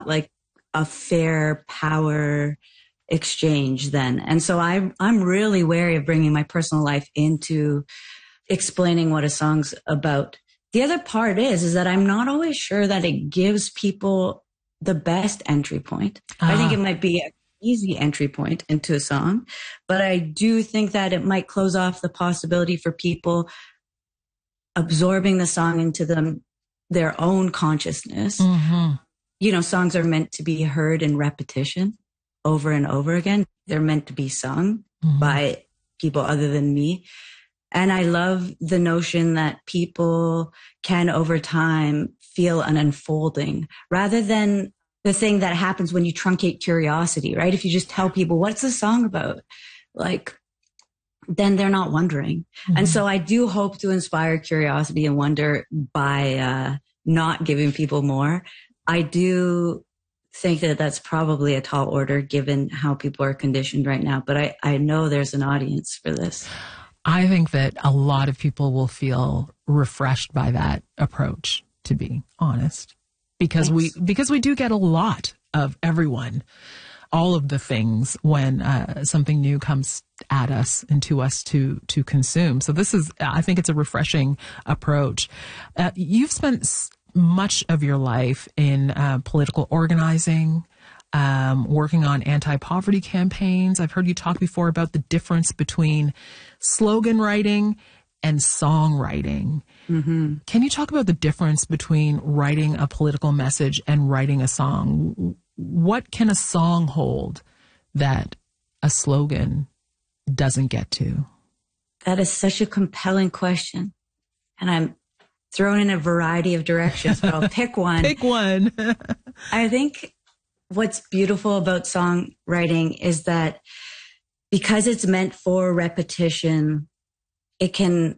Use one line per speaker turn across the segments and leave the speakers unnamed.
like a fair power exchange then. And so I'm really wary of bringing my personal life into explaining what a song's about. The other part is that I'm not always sure that it gives people the best entry point. I think it might be an easy entry point into a song, but I do think that it might close off the possibility for people absorbing the song into their own consciousness.
Mm-hmm.
You know, songs are meant to be heard in repetition over and over again. They're meant to be sung by people other than me. And I love the notion that people can over time feel an unfolding rather than the thing that happens when you truncate curiosity, right? If you just tell people, what's the song about? Like, then they're not wondering. And so I do hope to inspire curiosity and wonder by not giving people more. I do think that that's probably a tall order given how people are conditioned right now. But I know there's an audience for this.
I think that a lot of people will feel refreshed by that approach, to be honest, because we do get a lot of everyone, all of the things when something new comes at us and to us to consume. So I think it's a refreshing approach. You've spent much of your life in political organizing, working on anti-poverty campaigns. I've heard you talk before about the difference between slogan writing and songwriting. Mm-hmm. Can you talk about the difference between writing a political message and writing a song? What can a song hold that a slogan doesn't get to?
That is such a compelling question. And I'm thrown in a variety of directions, but I'll pick one.
Pick one.
I think what's beautiful about songwriting is that because it's meant for repetition, it can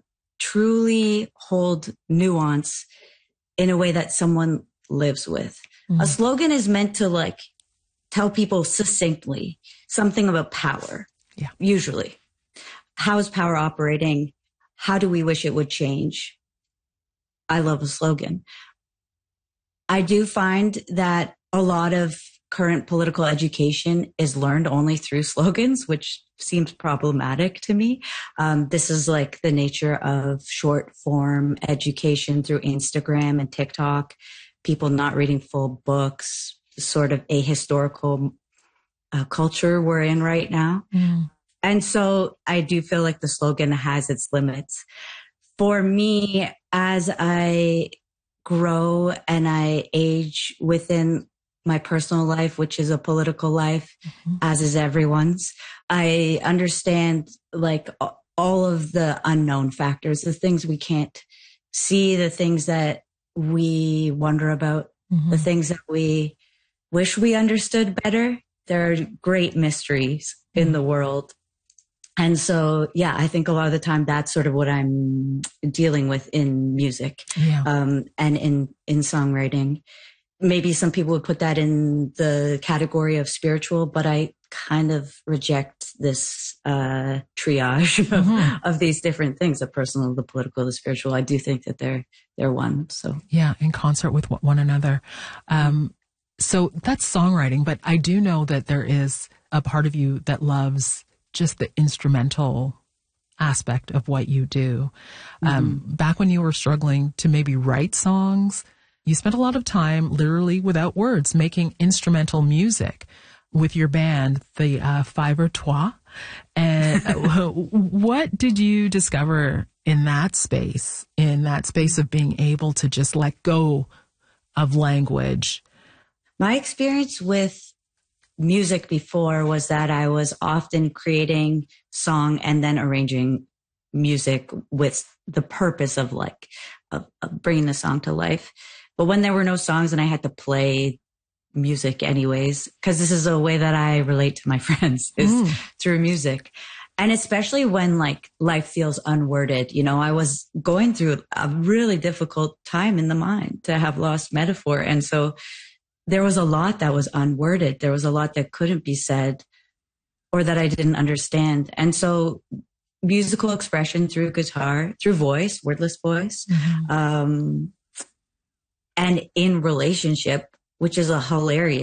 truly hold nuance in a way that someone lives with. Mm-hmm. A slogan is meant to like tell people succinctly something about power.
Yeah.
Usually. How is power operating? How do we wish it would change? I love a slogan. I do find that a lot of current political education is learned only through slogans, which seems problematic to me. This is like the nature of short form education through Instagram and TikTok, people not reading full books, sort of a historical culture we're in right now. Mm. And so I do feel like the slogan has its limits. For me, as I grow and I age within my personal life, which is a political life, as is everyone's, I understand like all of the unknown factors, the things we can't see, the things that we wonder about, the things that we wish we understood better. There are great mysteries in the world. And so, yeah, I think a lot of the time that's sort of what I'm dealing with in music, and in songwriting. Maybe some people would put that in the category of spiritual, but I kind of reject this triage of these different things, the personal, the political, the spiritual. I do think that they're one. So
yeah, in concert with one another. So that's songwriting, but I do know that there is a part of you that loves just the instrumental aspect of what you do. Back when you were struggling to maybe write songs, you spent a lot of time literally without words making instrumental music with your band, the Five Trois. And what did you discover in that space of being able to just let go of language?
My experience with music before was that I was often creating song and then arranging music with the purpose of like of bringing the song to life. But when there were no songs and I had to play music anyways, because this is a way that I relate to my friends is through music. And especially when like life feels unworded, you know, I was going through a really difficult time in the mind to have lost metaphor. And so there was a lot that was unworded. There was a lot that couldn't be said or that I didn't understand. And so musical expression through guitar, through voice, wordless voice, and in relationship, which is a hilarious